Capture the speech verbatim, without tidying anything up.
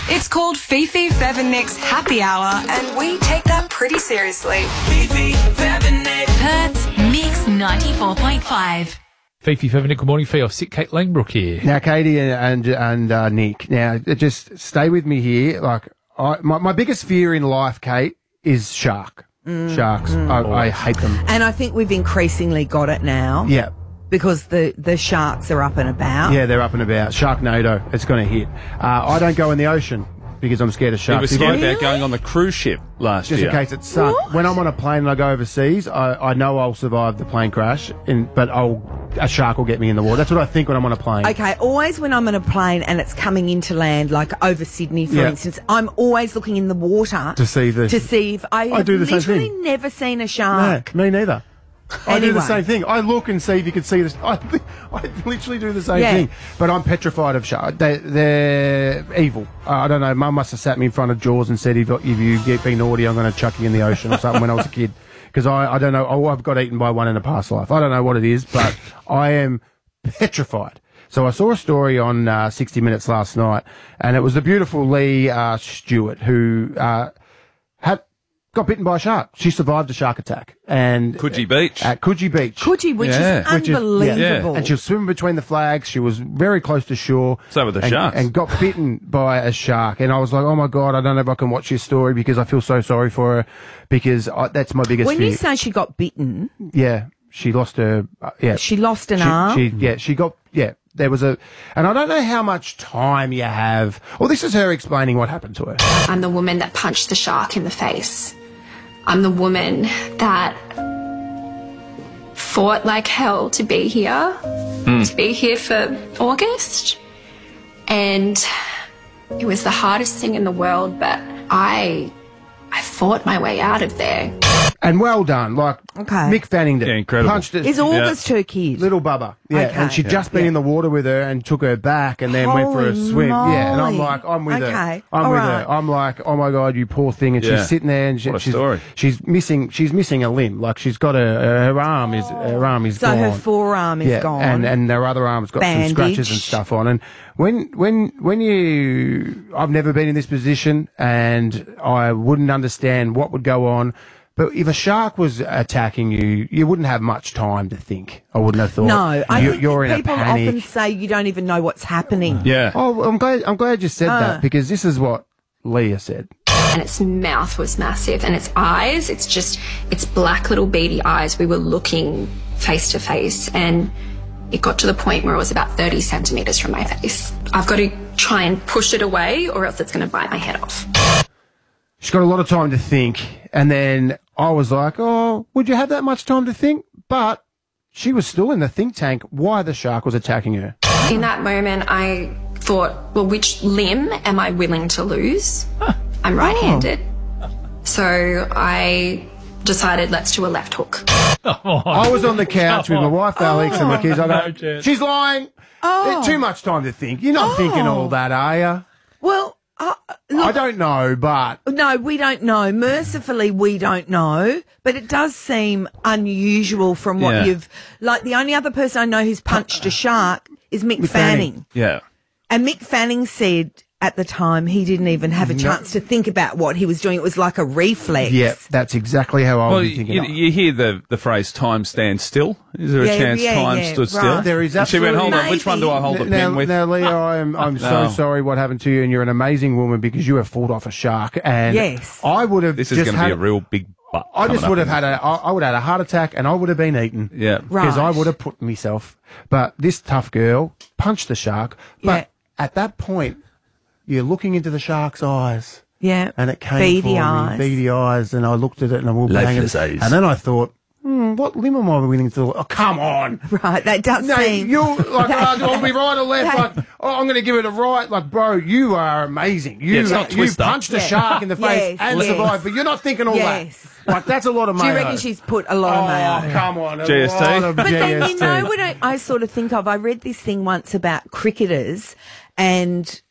It's called Fifi, Fev and Nick's Happy Hour, and we take that pretty seriously. Fifi, Fev and Nick. Perth's Mix ninety-four point five. Fifi, Fev and Nick, good morning for you. Sick Kate Langbrook here. Now, Katie and and, and uh, Nick, now, just stay with me here. Like, I, my, my biggest fear in life, Kate, is shark. Mm, Sharks. Mm. I, I hate them. And I think we've increasingly got it now. Yeah. Because the, the sharks are up and about. Yeah, they're up and about. Sharknado, it's going to hit. Uh, I don't go in the ocean because I'm scared of sharks. You were scared Really? about going on the cruise ship last Just year. in case it sunk. What? When I'm on a plane and I go overseas, I, I know I'll survive the plane crash, and, but I'll, a shark will get me in the water. That's what I think when I'm on a plane. Okay, always when I'm on a plane and it's coming into land, like over Sydney, for Yeah. instance, I'm always looking in the water To see the- to see if I, I have do the same literally thing. never seen a No, shark. me neither. I do the Anyway. same thing. I look and see if you can see this. I, I literally do the same Yeah. thing. But I'm petrified of sharks. They, they're evil. Uh, I don't know. Mum must have sat me in front of Jaws and said, if, if you get be naughty, I'm going to chuck you in the ocean or something when I was a kid. Because I, I don't know. Oh, I've got eaten by one in a past life. I don't know what it is, but I am petrified. So I saw a story on uh, sixty minutes last night, and it was the beautiful Lee uh, Stewart who uh, had got bitten by a shark. She survived a shark attack. And Coogee Beach. At Coogee Beach. Could which Yeah. is Which is- unbelievable. yeah. And she was swimming between the flags. She was very close to shore. So were the and, sharks. And got bitten by a shark. And I was like, oh my God, I don't know if I can watch this story because I feel so sorry for her because I, that's my biggest When fear. you say she got bitten, Yeah. She lost her, uh, yeah. she lost an She, arm. she, yeah, she got, yeah, there was a, and I don't know how much time you have. Well, this is her explaining what happened to her. I'm the woman that punched the shark in the face. I'm the woman that fought like hell to be here, to be here for August. And it was the hardest thing in the world, but I, I fought my way out of there. And well done. Like, Okay. Mick Fanning did. Yeah, incredible. Punched it. Is August her kid? Little Bubba, yeah, Okay. and she'd Yeah. just been Yeah. in the water with her and took her back and then went for a Holy swim. Yeah, and I'm moly. like, I'm with her. Okay. I'm All with right. her. I'm like, oh my God, you poor thing. And Yeah. she's sitting there and she, What a she's story. she's missing she's missing a limb. Like she's got a her arm is her arm is So gone. her forearm is yeah, gone. and and her other arm's got Bandage. some scratches and stuff on. And when when when you, I've never been in this position, and I wouldn't understand what would go on. But if a shark was attacking you, you wouldn't have much time to think. I wouldn't have thought. No, I you, think you're in people a panic. often say you don't even know what's happening. Yeah. Oh, I'm glad. I'm glad you said Uh. that because this is what Leah said. And its mouth was massive, and its eyes, it's just, its black little beady eyes. We were looking face to face, and it got to the point where it was about thirty centimetres from my face. I've got to try and push it away, or else it's going to bite my head off. She's got a lot of time to think, and then I was like, "Oh, would you have that much time to think?" But she was still in the think tank. Why the shark was attacking her? In that moment, I thought, well, which limb am I willing to lose? I'm right-handed. So I decided, let's do a left hook. I was on the couch with my wife Alex and my kids. I No go, chance. "She's lying. Oh. There's too much time to think. You're not thinking all that, are you?" Well, uh, I don't know, but no, we don't know. Mercifully, we don't know. But it does seem unusual from what Yeah. you've... Like, the only other person I know who's punched a shark is Mick, Mick Fanning. Fanning. Yeah. And Mick Fanning said at the time he didn't even have a chance to think about what he was doing. It was like a reflex. yeah, that's exactly how I Well, was thinking. you, you hear the, the phrase time stands still. Is there a Yeah, chance yeah, time yeah, stood still? right. There is And she went, hold absolutely- on, which one do I hold a now, pen with? now, Leah, I'm I'm so No. sorry what happened to you, and you're an amazing woman because you have fought off a shark. And Yes. I would have. This is just going to had, be a real big butt. I just coming would up. have had a. I I would have had a heart attack, and I would have been eaten. Yeah. Because I Right. would have put myself. But this tough girl punched the shark. But Yeah. at that point, you're looking into the shark's eyes. Yeah. And it came Beady for eyes. me, beady eyes, and I looked at it and I walked bang Lifeless eyes. And then I thought, hmm, what limb am I willing to? Oh, come on! Right, that does No, seem... you like uh, I'll be right or left. Like, oh, I'm going to give it a right. Like, bro, you are amazing. You Yeah, it's not you Twister. punched a Yeah. shark in the face Yes, and yes. survived, but you're not thinking all Yes. that. Like, that's a lot of Do mayo. you reckon she's put a lot of mayo? Oh, come on, a G S T? lot of But then, G S T. you know what I, I sort of think of? I read this thing once about cricketers and